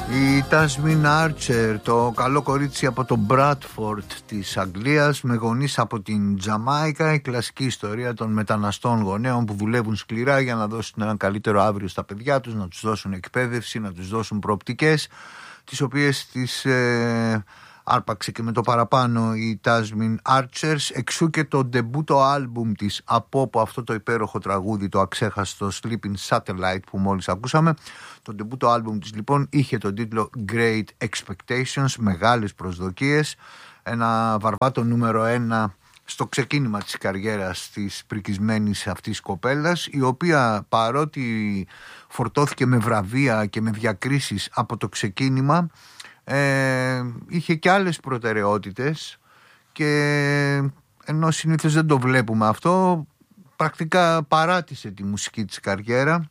Η Τάσμιν Άρτσερ, το καλό κορίτσι από το Μπράτφορντ της Αγγλίας, με γονείς από την Τζαμάικα, η κλασική ιστορία των μεταναστών γονέων που δουλεύουν σκληρά για να δώσουν ένα καλύτερο αύριο στα παιδιά τους, να τους δώσουν εκπαίδευση, να τους δώσουν προοπτικές, τις οποίες τις άρπαξε και με το παραπάνω η Τάσμιν Άρτσερς. Εξού και το ντεμπούτο άλμπουμ της από αυτό το υπέροχο τραγούδι, το αξέχαστο Sleeping Satellite που μόλις ακούσαμε. Το ντεμπούτο άλμπουμ της λοιπόν είχε τον τίτλο Great Expectations, μεγάλες προσδοκίες, ένα βαρβάτο νούμερο 1 στο ξεκίνημα της καριέρας της πρικισμένης αυτής κοπέλας, η οποία παρότι φορτώθηκε με βραβεία και με διακρίσεις από το ξεκίνημα, είχε και άλλες προτεραιότητες και ενώ συνήθως δεν το βλέπουμε αυτό, πρακτικά παράτησε τη μουσική της καριέρα,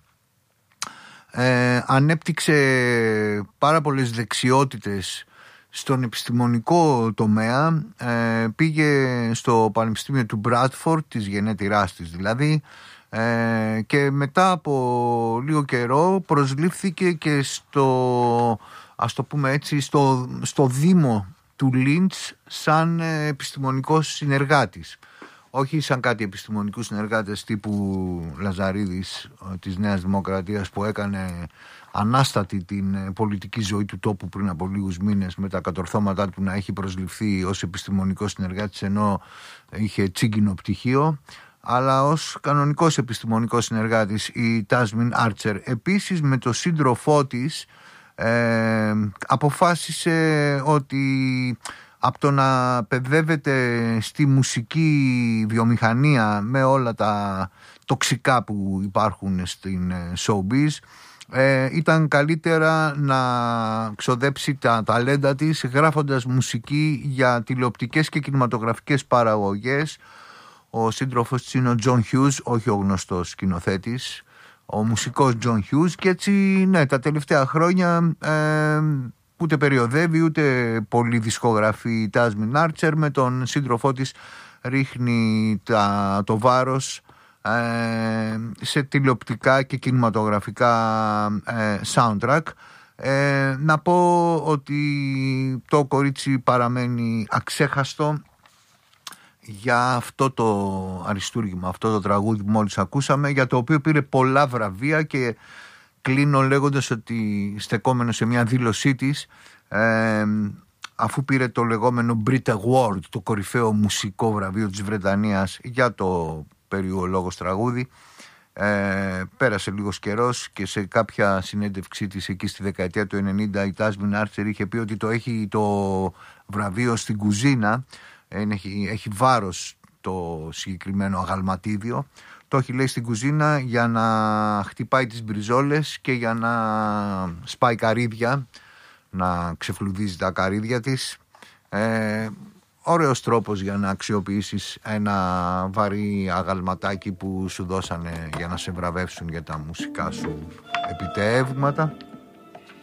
ανέπτυξε πάρα πολλές δεξιότητες στον επιστημονικό τομέα, πήγε στο Πανεπιστήμιο του Μπράτφορντ, της γενέτειράς της δηλαδή, και μετά από λίγο καιρό προσλήφθηκε και στο, ας το πούμε έτσι, στο Δήμο του Λίντς σαν επιστημονικός συνεργάτης. Όχι σαν κάτι επιστημονικούς συνεργάτες τύπου Λαζαρίδης της Νέας Δημοκρατίας που έκανε ανάστατη την πολιτική ζωή του τόπου πριν από λίγους μήνες, με τα κατορθώματά του να έχει προσληφθεί ως επιστημονικός συνεργάτης ενώ είχε τσίγκινο πτυχίο, αλλά ως κανονικός επιστημονικός συνεργάτης η Τάσμιν Άρτσερ. Επίσης με το σύντροφό της αποφάσισε ότι από το να παιδεύεται στη μουσική βιομηχανία με όλα τα τοξικά που υπάρχουν στην showbiz, ήταν καλύτερα να ξοδέψει τα ταλέντα της γράφοντας μουσική για τηλεοπτικές και κινηματογραφικές παραγωγές. Ο σύντροφος της είναι ο Τζον Χιούς, όχι ο γνωστός σκηνοθέτης, ο μουσικός Τζον Χιούς, και έτσι ναι, τα τελευταία χρόνια ούτε περιοδεύει ούτε πολύ δισκογραφεί η Τάσμιν Άρτσερ. Με τον σύντροφό της ρίχνει το βάρος σε τηλεοπτικά και κινηματογραφικά soundtrack. Να πω ότι το κορίτσι παραμένει αξέχαστο για αυτό το αριστούργημα, αυτό το τραγούδι που μόλις ακούσαμε, για το οποίο πήρε πολλά βραβεία, και κλείνω λέγοντας ότι στεκόμενο σε μια δήλωσή της, αφού πήρε το λεγόμενο Brit Award, το κορυφαίο μουσικό βραβείο της Βρετανίας για το περιολόγος τραγούδι, πέρασε λίγος καιρός και σε κάποια συνέντευξή της εκεί στη δεκαετία του 90 η Τάσμιν Άρτσερ είχε πει ότι το έχει το βραβείο στην κουζίνα, έχει βάρος το συγκεκριμένο αγαλματίδιο, το έχει λέει στην κουζίνα για να χτυπάει τις μπριζόλες και για να σπάει καρύδια, να ξεφλουδίζει τα καρύδια της. Ωραίος τρόπος για να αξιοποιήσεις ένα βαρύ αγαλματάκι που σου δώσανε για να σε βραβεύσουν για τα μουσικά σου επιτεύγματα.